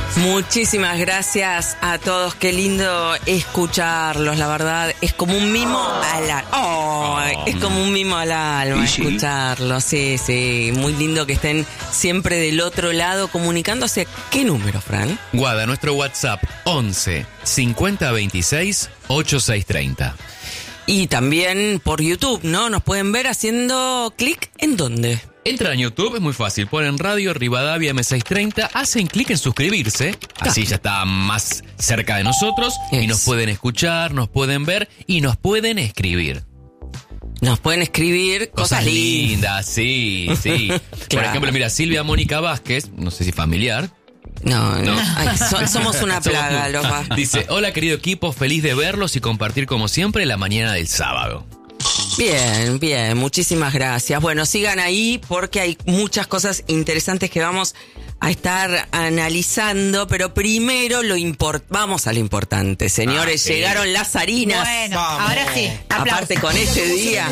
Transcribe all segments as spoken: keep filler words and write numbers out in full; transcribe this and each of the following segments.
Muchísimas gracias a todos, qué lindo escucharlos, la verdad, es como un mimo al alma, oh, oh. es como un mimo al alma sí, escucharlos, sí, sí, muy lindo que estén siempre del otro lado comunicándose. ¿Qué número, Fran? Guada, nuestro WhatsApp once cincuenta veintiséis ochenta y seis treinta. Y también por YouTube, ¿no? Nos pueden ver haciendo clic ¿en dónde? Entran en YouTube, es muy fácil, ponen Radio Rivadavia M seiscientos treinta, hacen clic en suscribirse, así ya está más cerca de nosotros, es. y nos pueden escuchar, nos pueden ver y nos pueden escribir. Nos pueden escribir cosas, cosas lindas, sí, sí. Claro. Por ejemplo, mira, Silvia Mónica Vázquez, no sé si familiar. No, no. Ay, so, somos una plaga, los Vázquez. Dice, hola querido equipo, feliz de verlos y compartir como siempre la mañana del sábado. Bien, bien, muchísimas gracias. Bueno, sigan ahí porque hay muchas cosas interesantes que vamos a estar analizando, pero primero lo import- vamos a lo importante, señores, ah, sí. Llegaron las harinas. Bueno, vamos. Ahora sí. Aplausos. Aparte con este día.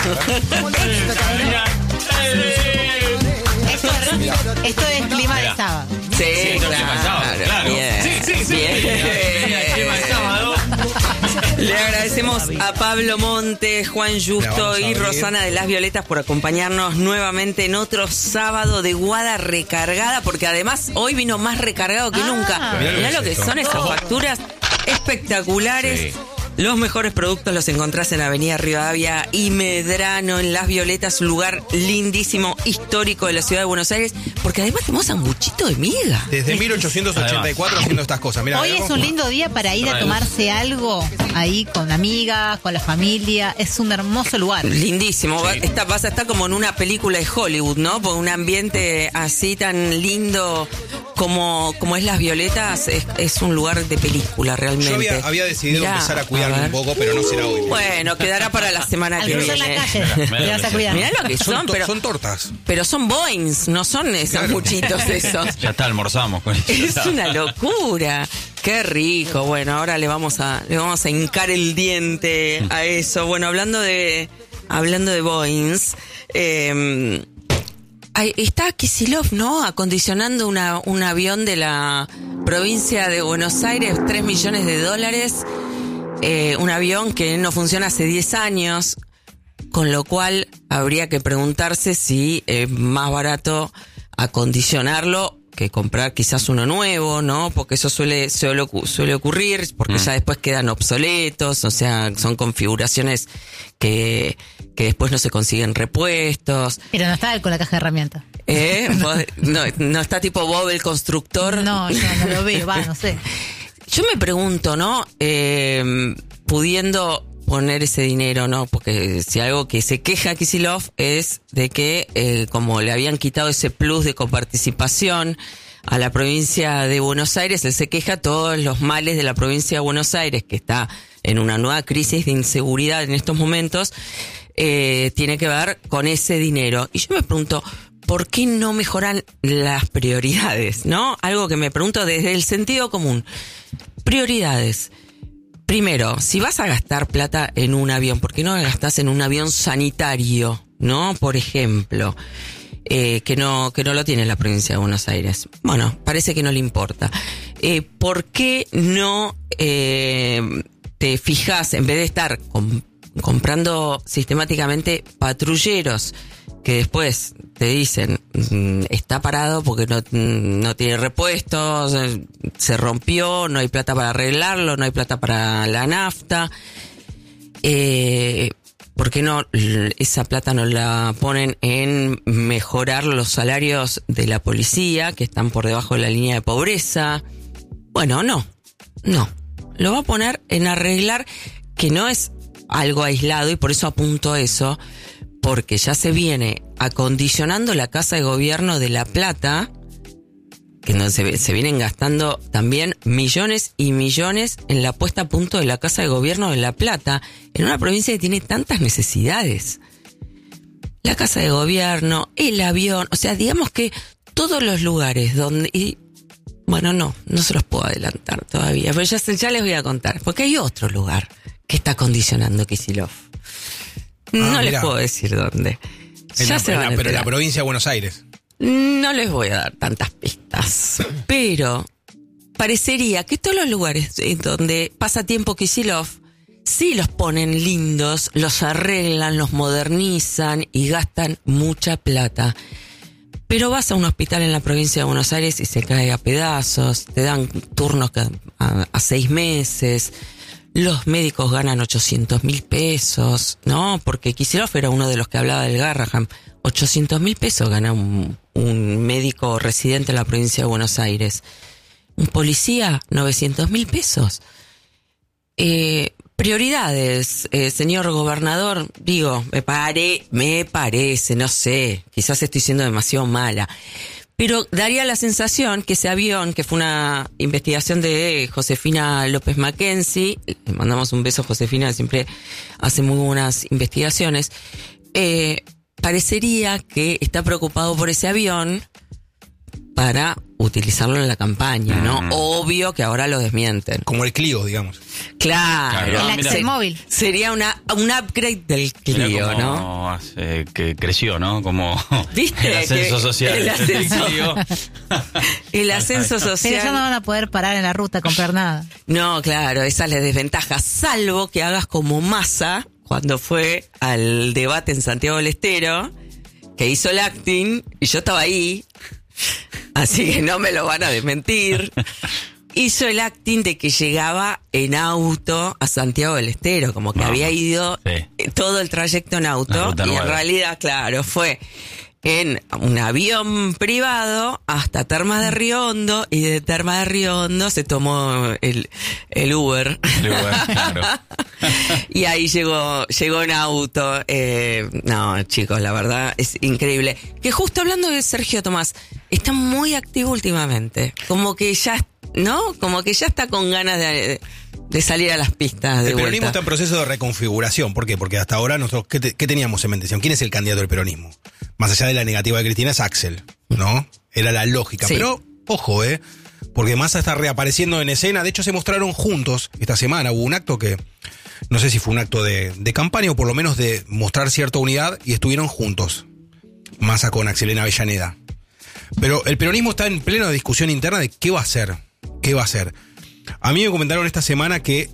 Esto es, esto es clima Mira. de sábado. Sí, sí claro. claro. Bien. Sí, sí, sí. Bien. Bien. Clima de sábado. Le agradecemos a Pablo Montes, Juan Justo y Rosana de las Violetas por acompañarnos nuevamente en otro sábado de Guada recargada, porque además hoy vino más recargado que ah, nunca. Mirá lo que son esas facturas espectaculares. Sí. Los mejores productos los encontrás en Avenida Rivadavia y Medrano, en Las Violetas, un lugar lindísimo, histórico de la ciudad de Buenos Aires, porque además tenemos sanguchito de miga. Desde mil ochocientos ochenta y cuatro haciendo estas cosas. Mirá, hoy es un lindo día para ir a tomarse algo ahí con amigas, con la familia. Es un hermoso lugar. Lindísimo. Sí. Está, vas a estar como en una película de Hollywood, ¿no? Por un ambiente así tan lindo como, como es Las Violetas, es, es un lugar de película realmente. Yo había, había decidido Mirá, empezar a cuidar un poco, pero no será hoy. Bueno, quedará para la semana que viene. En la calle, te vas a cuidar. Mirá lo que son, son, to- pero, son tortas. Pero son boings, no son sanguchitos claro. esos. Ya está, almorzamos con eso. Es una locura. Qué rico. Bueno, ahora le vamos a le vamos a hincar el diente a eso. Bueno, hablando de hablando de boings, eh, está Kicillof, ¿no? Acondicionando una, un avión de la provincia de Buenos Aires, tres millones de dólares. Eh, un avión que no funciona hace diez años, con lo cual habría que preguntarse si es más barato acondicionarlo que comprar quizás uno nuevo, ¿no? Porque eso suele suele, suele ocurrir, porque mm. ya después quedan obsoletos, o sea, son configuraciones que, que después no se consiguen repuestos. Pero no está con la caja de herramientas. ¿Eh? No, no está tipo Bob el constructor. No, yo no lo veo, va, no sé. Yo me pregunto, ¿no? Eh, pudiendo poner ese dinero, ¿no? Porque si algo que se queja Kicillof es de que eh, como le habían quitado ese plus de coparticipación a la provincia de Buenos Aires, él se queja todos los males de la provincia de Buenos Aires, que está en una nueva crisis de inseguridad en estos momentos, eh, tiene que ver con ese dinero. Y yo me pregunto, ¿por qué no mejoran las prioridades, no? Algo que me pregunto desde el sentido común. Prioridades. Primero, si vas a gastar plata en un avión, ¿por qué no la gastás en un avión sanitario, no? Por ejemplo, eh, que no que no lo tiene la provincia de Buenos Aires. Bueno, parece que no le importa. Eh, ¿Por qué no eh, te fijas, en vez de estar com- comprando sistemáticamente patrulleros, que después te dicen, está parado porque no, no tiene repuestos, se rompió, no hay plata para arreglarlo, no hay plata para la nafta? Eh, ¿Por qué no esa plata no la ponen en mejorar los salarios de la policía, que están por debajo de la línea de pobreza? Bueno, no, no. Lo va a poner en arreglar, que no es algo aislado, y por eso apunto a eso, porque ya se viene acondicionando la Casa de Gobierno de La Plata, que no se, se vienen gastando también millones y millones en la puesta a punto de la Casa de Gobierno de La Plata, en una provincia que tiene tantas necesidades. La Casa de Gobierno, el avión, o sea, digamos que todos los lugares donde... Y, bueno, no, no se los puedo adelantar todavía, pero ya, ya les voy a contar, porque hay otro lugar que está acondicionando Kicillof. No ah, les puedo decir dónde. En ya la, se van en la, a pero en la provincia de Buenos Aires. No les voy a dar tantas pistas. Pero parecería que todos los lugares en donde pasa tiempo Kicillof, sí los ponen lindos, los arreglan, los modernizan y gastan mucha plata. Pero vas a un hospital en la provincia de Buenos Aires y se cae a pedazos, te dan turnos a, a seis meses, los médicos ganan ochocientos mil pesos, ¿no? Porque Kicillof era uno de los que hablaba del Garrahan. ochocientos mil pesos gana un, un médico residente en la provincia de Buenos Aires. Un policía, novecientos mil pesos. Eh, prioridades, eh, señor gobernador, digo, me pare, me parece, no sé, quizás estoy siendo demasiado mala, pero daría la sensación que ese avión, que fue una investigación de Josefina López Mackenzie, le mandamos un beso a Josefina, siempre hace muy buenas investigaciones, eh, parecería que está preocupado por ese avión para utilizarlo en la campaña, ¿no? Mm. Obvio que ahora lo desmienten. Como el Clio, digamos. Claro. claro el Axel móvil. Sería una, un upgrade del Clio, como, ¿no? Eh, que creció, ¿no? Como ¿viste? el ascenso social. El ascenso, el ascenso social. Pero ya no van a poder parar en la ruta a comprar nada. No, claro, esa es la desventaja. Salvo que hagas como Massa cuando fue al debate en Santiago del Estero, que hizo el acting, y yo estaba ahí, así que no me lo van a desmentir. Hizo el acting de que llegaba en auto a Santiago del Estero, como que no, había ido sí. todo el trayecto en auto, y nueva. En realidad, claro, fue en un avión privado hasta Termas de Río Hondo, y de Termas de Río Hondo se tomó el, el Uber. El Uber, claro. Y ahí llegó, llegó en auto. Eh, no, chicos, la verdad es increíble. Que justo hablando de Sergio Tomás, está muy activo últimamente. Como que ya, ¿no? Como que ya está con ganas de, de salir a las pistas de El peronismo vuelta. está en proceso de reconfiguración. ¿Por qué? Porque hasta ahora nosotros, ¿qué, te, qué teníamos en mente? ¿Quién es el candidato del peronismo? Más allá de la negativa de Cristina, es Axel, ¿no? Era la lógica. Sí. Pero, ojo, ¿eh? Porque Massa está reapareciendo en escena. De hecho, se mostraron juntos esta semana. Hubo un acto que, no sé si fue un acto de, de campaña o por lo menos de mostrar cierta unidad, y estuvieron juntos. Massa con Axelena Avellaneda. Pero el peronismo está en plena discusión interna de qué va a hacer. ¿Qué va a hacer? A mí me comentaron esta semana que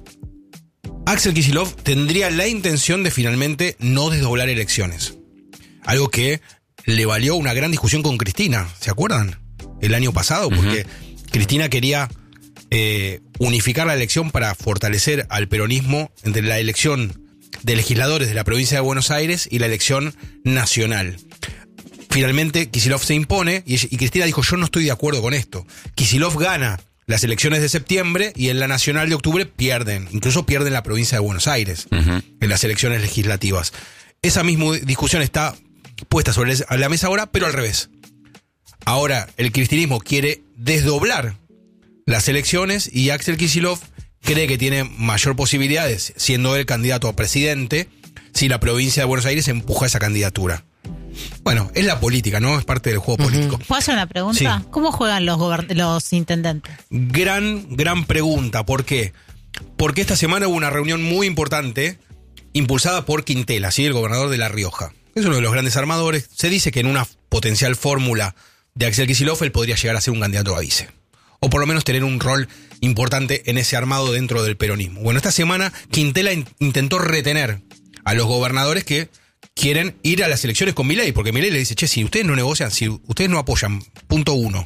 Axel Kicillof tendría la intención de finalmente no desdoblar elecciones. Algo que le valió una gran discusión con Cristina, ¿se acuerdan? El año pasado, porque uh-huh. Cristina quería eh, unificar la elección para fortalecer al peronismo entre la elección de legisladores de la provincia de Buenos Aires y la elección nacional. Finalmente Kicillof se impone y, y Cristina dijo, yo no estoy de acuerdo con esto. Kicillof gana las elecciones de septiembre y en la nacional de octubre pierden, incluso pierden la provincia de Buenos Aires uh-huh. en las elecciones legislativas. Esa misma discusión está puesta sobre la mesa ahora, pero al revés. Ahora el cristinismo quiere desdoblar las elecciones y Axel Kicillof cree que tiene mayor posibilidades, siendo él candidato a presidente, si la provincia de Buenos Aires empuja esa candidatura. Bueno, es la política, ¿no? Es parte del juego uh-huh. político. ¿Puedo hacer una pregunta? Sí. ¿Cómo juegan los, gobern- los intendentes? Gran, gran pregunta. ¿Por qué? Porque esta semana hubo una reunión muy importante impulsada por Quintela, ¿sí? El gobernador de La Rioja. Es uno de los grandes armadores. Se dice que en una potencial fórmula de Axel Kicillof él podría llegar a ser un candidato a vice. O por lo menos tener un rol importante en ese armado dentro del peronismo. Bueno, esta semana Quintela in- intentó retener a los gobernadores que quieren ir a las elecciones con Milei, porque Milei le dice, che, si ustedes no negocian, si ustedes no apoyan, punto uno,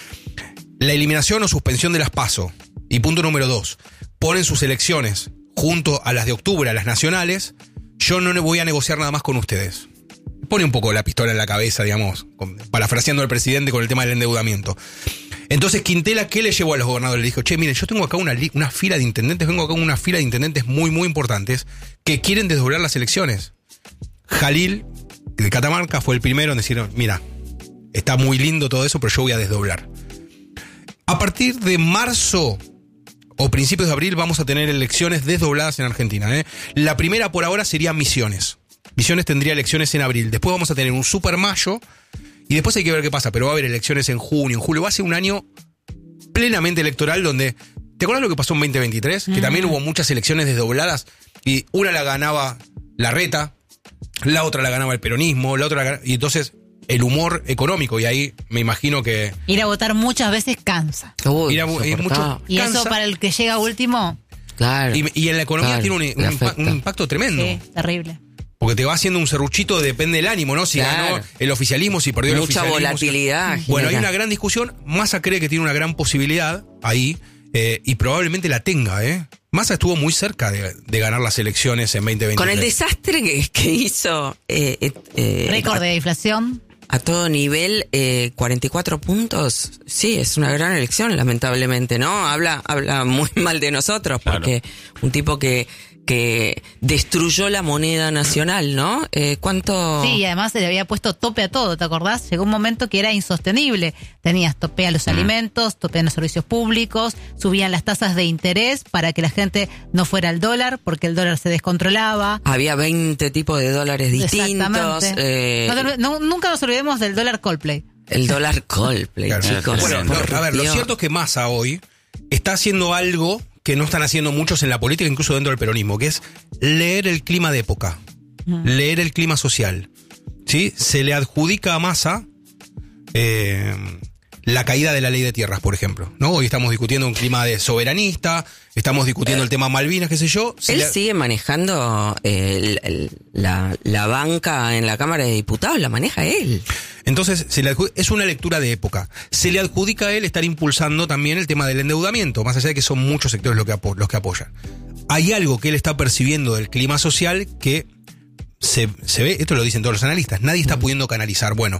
la eliminación o suspensión de las PASO, y punto número dos, ponen sus elecciones junto a las de octubre, a las nacionales, yo no voy a negociar nada más con ustedes. Pone un poco la pistola en la cabeza, digamos, parafraseando al presidente con el tema del endeudamiento. Entonces Quintela, ¿qué le llevó a los gobernadores? Le dijo, che, miren, yo tengo acá una, una fila de intendentes, vengo acá con una fila de intendentes muy, muy importantes que quieren desdoblar las elecciones. Jalil, de Catamarca, fue el primero en decir, mira, está muy lindo todo eso, pero yo voy a desdoblar. A partir de marzo o principios de abril vamos a tener elecciones desdobladas en Argentina, ¿eh? La primera por ahora sería Misiones. Misiones tendría elecciones en abril. Después vamos a tener un super mayo y después hay que ver qué pasa, pero va a haber elecciones en junio, en julio. Va a ser un año plenamente electoral donde... ¿Te acuerdas lo que pasó en veinte veintitrés? Mm. Que también hubo muchas elecciones desdobladas y una la ganaba Larreta, la otra la ganaba el peronismo, la otra la ganaba, y entonces el humor económico, y ahí me imagino que Ir a votar muchas veces cansa. Uy, ir a, ir insoportable. mucho Y cansa, eso para el que llega último, Claro. y, y en la economía Claro, tiene un, le un impa- afecta. un impacto tremendo. sí, terrible. Porque te va haciendo un serruchito, depende del ánimo, ¿no? Si Claro. ganó el oficialismo, si perdió el Mucha oficialismo. volatilidad. Bueno, hay genera. una gran discusión. Massa cree que tiene una gran posibilidad ahí, eh, y probablemente la tenga, ¿eh? Massa estuvo muy cerca de, de ganar las elecciones en veinte veintitrés. Con el desastre que, que hizo eh, eh, eh, Récord de inflación. a todo nivel, eh, cuarenta y cuatro puntos, sí, es una gran elección, lamentablemente, ¿no? Habla, habla muy mal de nosotros, porque un tipo que, que destruyó la moneda nacional, ¿no? Eh, ¿Cuánto? Sí, y además se le había puesto tope a todo, ¿te acordás? Llegó un momento que era insostenible. Tenías tope a los alimentos, tope a los servicios públicos, subían las tasas de interés para que la gente no fuera al dólar, porque el dólar se descontrolaba. Había veinte tipos de dólares distintos. Exactamente. eh, No te- no- nunca nos olvidemos del dólar Coldplay. el dólar Coldplay, Claro. chicos. Bueno, por no, a ver, lo Dios. cierto es que Massa hoy está haciendo algo que no están haciendo muchos en la política, incluso dentro del peronismo, que es leer el clima de época, leer el clima social. ¿Sí? Se le adjudica a Massa eh, la caída de la ley de tierras, por ejemplo, ¿no? Hoy estamos discutiendo un clima de soberanista, estamos discutiendo el tema Malvinas, qué sé yo. Se Él le- sigue manejando eh, el- el- la, la banca en la Cámara de Diputados, la maneja él. Entonces, se le adju- es una lectura de época. Se le adjudica a él estar impulsando también el tema del endeudamiento, más allá de que son muchos sectores los que, apo- los que apoyan. Hay algo que él está percibiendo del clima social que se, se ve, esto lo dicen todos los analistas, nadie está pudiendo canalizar. Bueno,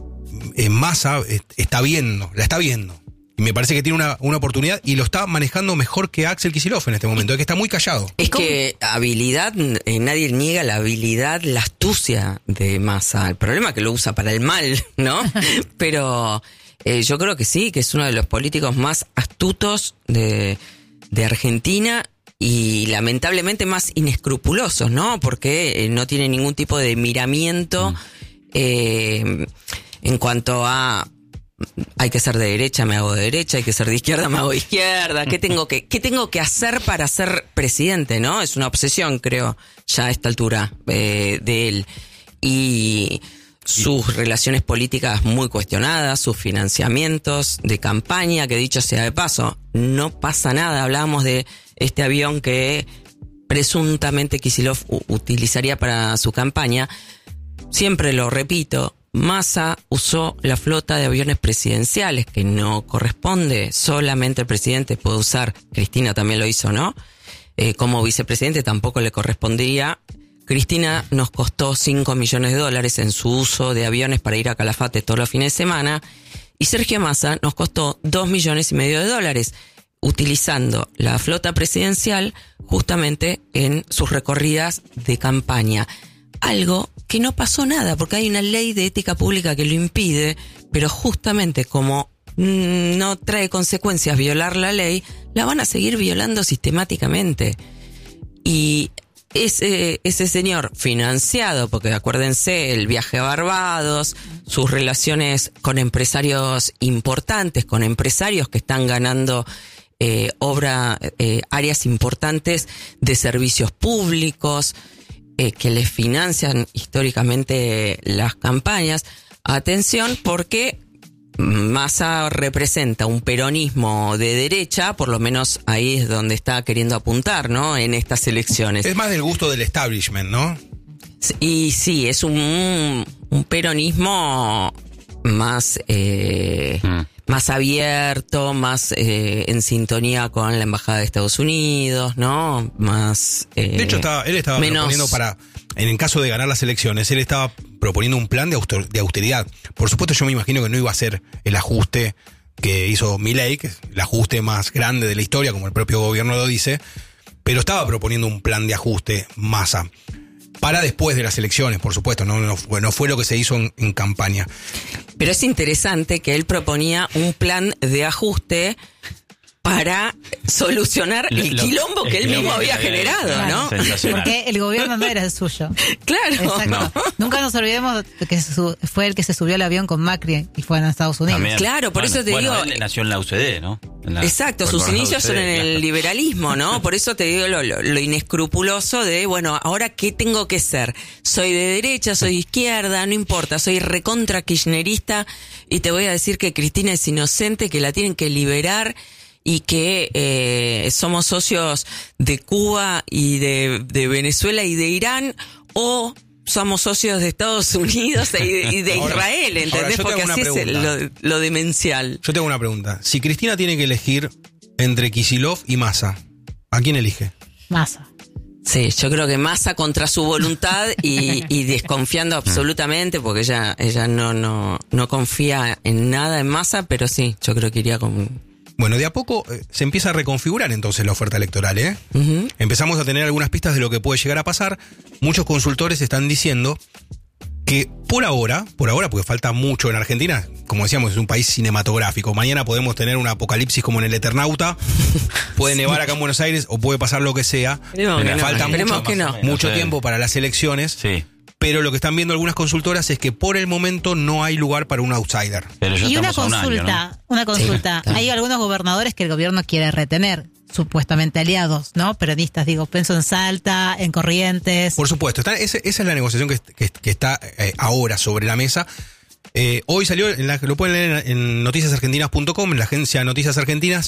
en Massa eh, está viendo, la está viendo. Y me parece que tiene una, una oportunidad y lo está manejando mejor que Axel Kicillof en este momento, es que está muy callado. Es que habilidad, eh, nadie niega la habilidad, la astucia de Massa. El problema es que lo usa para el mal, ¿no? Pero eh, yo creo que sí, que es uno de los políticos más astutos de, de Argentina y lamentablemente más inescrupulosos, ¿no? Porque eh, no tiene ningún tipo de miramiento eh, en cuanto a... Hay que ser de derecha, me hago de derecha, hay que ser de izquierda, me hago de izquierda. ¿Qué tengo que, qué tengo que hacer para ser presidente, no? Es una obsesión, creo, ya a esta altura eh, de él. Y sus relaciones políticas muy cuestionadas, sus financiamientos de campaña, que dicho sea de paso, no pasa nada. Hablábamos de este avión que presuntamente Kicillof u- utilizaría para su campaña. Siempre lo repito, Massa usó la flota de aviones presidenciales, que no corresponde, solamente el presidente puede usar. Cristina también lo hizo, ¿no? Eh, como vicepresidente tampoco le correspondería. Cristina nos costó cinco millones de dólares en su uso de aviones para ir a Calafate todos los fines de semana, y Sergio Massa nos costó dos millones y medio de dólares, utilizando la flota presidencial justamente en sus recorridas de campaña. Algo que no pasó nada, porque hay una ley de ética pública que lo impide, pero justamente como mm, no trae consecuencias violar la ley, la van a seguir violando sistemáticamente. Y ese, ese señor financiado, porque acuérdense, el viaje a Barbados, sus relaciones con empresarios importantes, con empresarios que están ganando eh, obra, eh, áreas importantes de servicios públicos, Eh, que les financian históricamente las campañas. Atención, porque Massa representa un peronismo de derecha, por lo menos ahí es donde está queriendo apuntar, ¿no? En estas elecciones. Es más del gusto del establishment, ¿no? Y sí, es un, un peronismo más eh, Mm. más abierto, más eh, en sintonía con la embajada de Estados Unidos, ¿no? Más eh, De hecho, estaba, él estaba menos- proponiendo para, en el caso de ganar las elecciones, él estaba proponiendo un plan de, auster- de austeridad. Por supuesto, yo me imagino que no iba a ser el ajuste que hizo Milei, que es el ajuste más grande de la historia, como el propio gobierno lo dice, pero estaba proponiendo un plan de ajuste Massa. Para después de las elecciones, por supuesto, no, no, fue, no fue lo que se hizo en, en campaña. Pero es interesante que él proponía un plan de ajuste para solucionar Lo- el lo- quilombo que el él mismo quilombo había que había generado, hecho. ¿no? Sí. Sensacional. Porque el gobierno no era el suyo. Claro. Exacto. Nunca nos olvidemos de que su- fue el que se subió al avión con Macri y fue a Estados Unidos. También. Claro, por eso te bueno, digo- él nació en la U C D, ¿no? En la- Exacto, por sus Coronado inicios son C, en el claro. liberalismo, ¿no? Por eso te digo lo, lo, lo inescrupuloso de, bueno, ahora ¿qué tengo que ser? Soy de derecha, soy de izquierda, no importa, soy recontra kirchnerista y te voy a decir que Cristina es inocente, que la tienen que liberar y que eh, somos socios de Cuba y de, de Venezuela y de Irán, o somos socios de Estados Unidos y de, y de Ahora- Israel, ¿entendés? ahora yo te Porque hago una así es el- pregunta. lo, lo demencial. Yo tengo una pregunta. Si Cristina tiene que elegir entre Kicillof y Massa, ¿a quién elige? Massa. Sí, yo creo que Massa contra su voluntad y, y desconfiando absolutamente, porque ella ella no no no confía en nada en Massa, pero sí, yo creo que iría con... Bueno, de a poco eh, se empieza a reconfigurar entonces la oferta electoral, ¿eh? Ujú. Empezamos a tener algunas pistas de lo que puede llegar a pasar. Muchos consultores están diciendo que por ahora, por ahora, porque falta mucho en Argentina, como decíamos, es un país cinematográfico. Mañana podemos tener un apocalipsis como en el Eternauta, puede nevar acá en Buenos Aires o puede pasar lo que sea. Esperemos que no, Falta esperemos mucho, que no. mucho Sí. tiempo para las elecciones, Sí, pero lo que están viendo algunas consultoras es que por el momento no hay lugar para un outsider. pero ya Y una estamos a un consulta, año, una consulta. Sí, Hay algunos gobernadores que el gobierno quiere retener, supuestamente aliados, ¿no? Peronistas, digo, pienso en Salta, en Corrientes. Por supuesto, está- ese- esa es la negociación que, que- que está eh, ahora sobre la mesa. Eh, hoy salió, en la, lo pueden leer en noticias argentinas punto com, en la agencia Noticias Argentinas,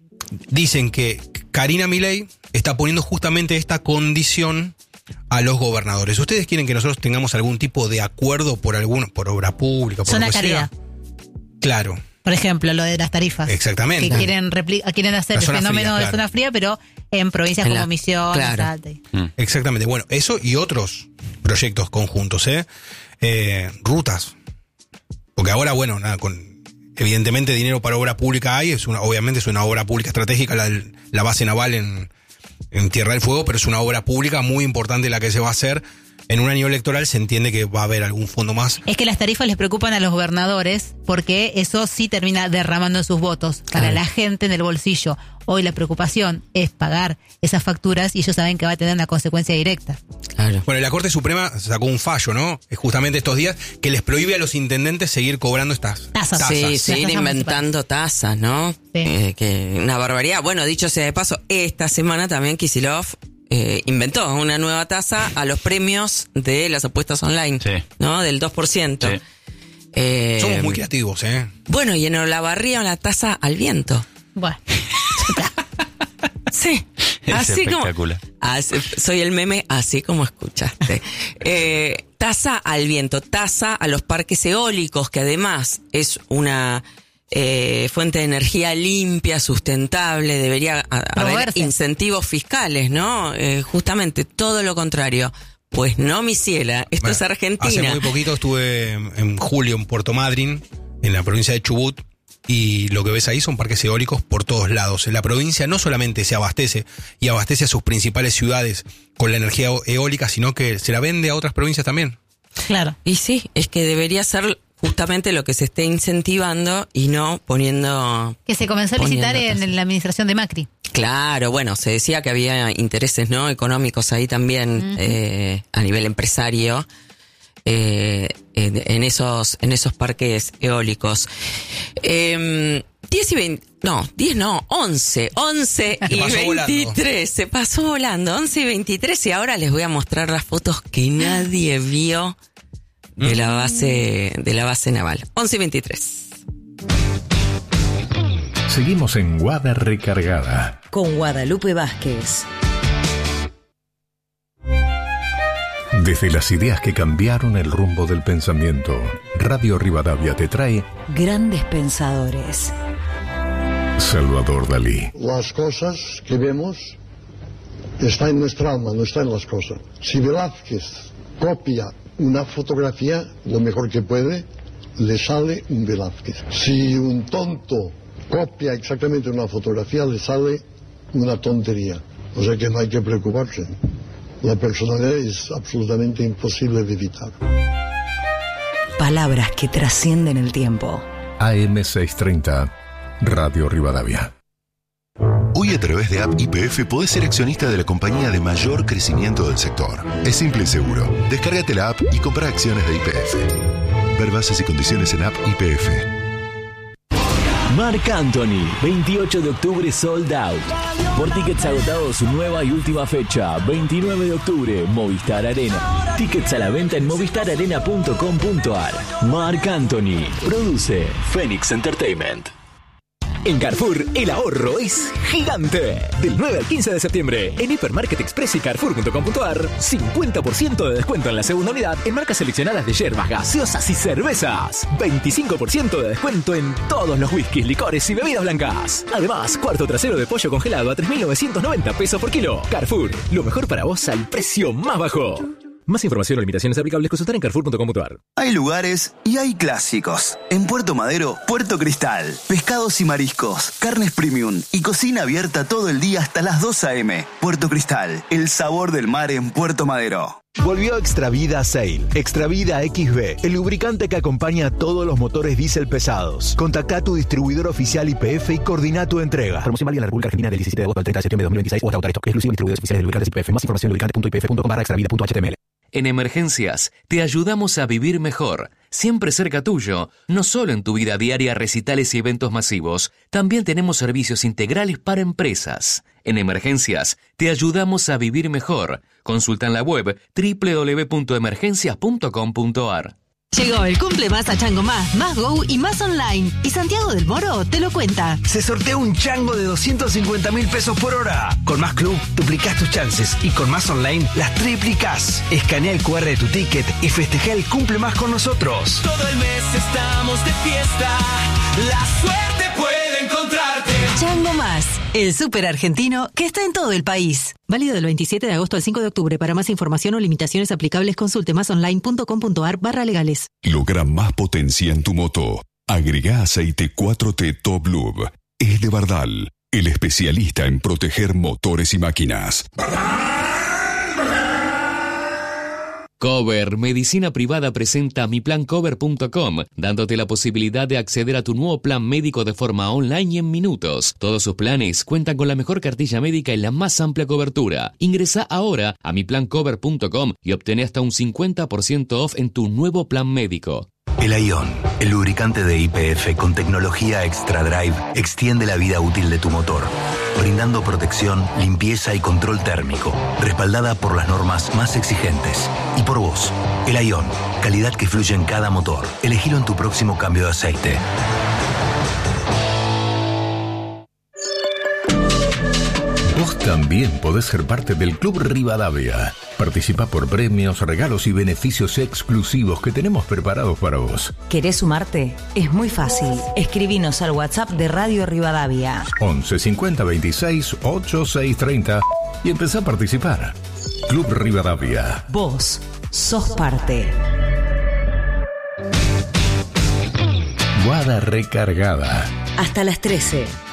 dicen que Karina Milei está poniendo justamente esta condición a los gobernadores. ¿Ustedes quieren que nosotros tengamos algún tipo de acuerdo por algún, por obra pública, por Zona lo que sea? caridad. Claro, Por ejemplo, lo de las tarifas. exactamente. Que quieren, repli- quieren hacer La el zona fenómeno fría, de claro. zona fría, pero en provincias En como la- Misiones, claro. Salta. y- ¿no? Exactamente. Bueno, eso y otros proyectos conjuntos, ¿eh? Eh, rutas. Porque ahora, bueno, nada, con evidentemente dinero para obra pública hay, es una, obviamente es una obra pública estratégica la, del- la base naval en, en Tierra del Fuego, pero es una obra pública muy importante la que se va a hacer. En un año electoral se entiende que va a haber algún fondo más. Es que las tarifas les preocupan a los gobernadores porque eso sí termina derramando en sus votos para Claro. la gente en el bolsillo. Hoy la preocupación es pagar esas facturas y ellos saben que va a tener una consecuencia directa. Claro. Bueno, la Corte Suprema sacó un fallo, ¿no? Es justamente estos días que les prohíbe a los intendentes seguir cobrando estas Tasas. tasas. Sí, Las seguir tasas inventando tasas, ¿no? Sí. Eh, que una barbaridad. Bueno, dicho sea de paso, esta semana también Kicillof eh, inventó una nueva tasa a los premios de las apuestas online, Sí. ¿no? Del dos por ciento. Sí. Eh, Somos muy creativos, ¿eh? Bueno, y en Olavarría la tasa al viento. Bueno, Sí. Es Así como, espectacular. así- soy el meme, así como escuchaste. Eh, tasa al viento, tasa a los parques eólicos, que además es una eh, fuente de energía limpia, sustentable, debería a- haber Promoverse. incentivos fiscales, ¿no? Eh, justamente todo lo contrario. Pues no, mi ciela, esto Bueno, es Argentina. Hace muy poquito estuve en, en julio en Puerto Madryn, en la provincia de Chubut, y lo que ves ahí son parques eólicos por todos lados. La provincia no solamente se abastece y abastece a sus principales ciudades con la energía eólica, sino que se la vende a otras provincias también. claro. Y sí, es que debería ser justamente lo que se esté incentivando y no poniendo... Que se comenzó a Poniendo licitar en, tasas. en la administración de Macri. Claro, bueno, se decía que había intereses no económicos ahí también eh, a nivel empresario eh, en, en esos en esos parques eólicos. Eh, diez y veinte, no, diez no, once, once Se y pasó volando. veintitrés, se pasó volando, once y veintitrés y ahora les voy a mostrar las fotos que nadie vio de la base de la base naval. once y veintitrés. Seguimos en Guada Recargada. Con Guadalupe Vázquez. Desde las ideas que cambiaron el rumbo del pensamiento, Radio Rivadavia te trae Grandes pensadores. Salvador Dalí. Las cosas que vemos está en nuestra alma, no está en las cosas. Si Velázquez copia una fotografía, lo mejor que puede, le sale un Velázquez. Si un tonto copia exactamente una fotografía, le sale una tontería. O sea que no hay que preocuparse. La personalidad es absolutamente imposible de evitar. Palabras que trascienden el tiempo. A M seiscientos treinta, Radio Rivadavia. Hoy a través de App Y P F podés ser accionista de la compañía de mayor crecimiento del sector. Es simple y seguro. Descárgate la app y compra acciones de Y P F. Ver bases y condiciones en App Y P F. Marc Anthony, veintiocho de octubre sold out. Por tickets agotados, su nueva y última fecha, veintinueve de octubre, Movistar Arena. Tickets a la venta en movistar arena punto com punto ar. Marc Anthony, produce Phoenix Entertainment. En Carrefour, el ahorro es gigante. Del nueve al quince de septiembre, en Hipermarket Express y carrefour punto com punto ar, cincuenta por ciento de descuento en la segunda unidad en marcas seleccionadas de yerbas, gaseosas y cervezas. veinticinco por ciento de descuento en todos los whiskies, licores y bebidas blancas. Además, cuarto trasero de pollo congelado a tres mil novecientos noventa pesos por kilo. Carrefour, lo mejor para vos al precio más bajo. Más información o limitaciones aplicables consultar en carrefour punto com punto ar. Hay lugares y hay clásicos. En Puerto Madero, Puerto Cristal. Pescados y mariscos, carnes premium y cocina abierta todo el día hasta las dos a eme. Puerto Cristal, el sabor del mar en Puerto Madero. Volvió Extravida Sail. Extravida equis be, el lubricante que acompaña a todos los motores diésel pesados. Contacta a tu distribuidor oficial Y P F y coordina tu entrega. Promoción válida en la República Argentina del diecisiete de agosto al treinta de septiembre de dos mil veintiséis o hasta agotar stock. Exclusivo distribuidores oficiales de lubricantes Y P F. Más información en lubricante punto i p f punto com barra extravida punto h t m l. En Emergencias, te ayudamos a vivir mejor, siempre cerca tuyo, no solo en tu vida diaria, recitales y eventos masivos, también tenemos servicios integrales para empresas. En Emergencias, te ayudamos a vivir mejor. Consulta en la web doble u doble u doble u punto emergencias punto com punto ar. Llegó el cumple más a Chango Más, Más Go y Más Online. Y Santiago del Moro te lo cuenta. Se sortea un chango de doscientos cincuenta mil pesos por hora. Con Más Club duplicás tus chances y con Más Online las triplicás. Escanea el cu erre de tu ticket y festeja el cumple más con nosotros. Todo el mes estamos de fiesta. La suerte puede encontrarte. Chango Más, el súper argentino que está en todo el país. Válido del veintisiete de agosto al cinco de octubre. Para más información o limitaciones aplicables, consulte másonline punto com punto ar barra legales. Logra más potencia en tu moto. Agrega aceite cuatro T Top Lube. Es de Bardal, el especialista en proteger motores y máquinas. Cover, medicina privada, presenta mi plan cover punto com, dándote la posibilidad de acceder a tu nuevo plan médico de forma online y en minutos. Todos sus planes cuentan con la mejor cartilla médica y la más amplia cobertura. Ingresa ahora a mi plan cover punto com y obtén hasta un cincuenta por ciento off en tu nuevo plan médico. El Ion, el lubricante de Y P F con tecnología Extra Drive, extiende la vida útil de tu motor, brindando protección, limpieza y control térmico, respaldada por las normas más exigentes. Y por vos, el Ion, calidad que fluye en cada motor. Elegilo en tu próximo cambio de aceite. Vos también podés ser parte del Club Rivadavia. Participa por premios, regalos y beneficios exclusivos que tenemos preparados para vos. ¿Querés sumarte? Es muy fácil. Escribinos al WhatsApp de Radio Rivadavia. once cincuenta veintiséis ochenta y seis treinta y empezá a participar. Club Rivadavia. Vos sos parte. Guada recargada. Hasta las trece.